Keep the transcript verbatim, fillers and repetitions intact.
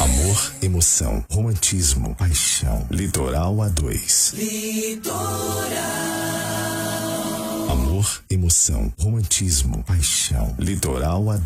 Amor, emoção, romantismo, paixão. Litoral A dois. Litoral. Amor, emoção, romantismo, paixão. Litoral A dois.